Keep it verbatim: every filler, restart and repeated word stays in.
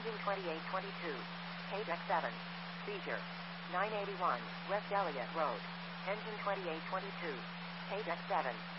Engine twenty-eight twenty-two. K deck seven. Seizure. nine eighty-one, West Elliott Road. Engine twenty-eight twenty-two. K deck seven.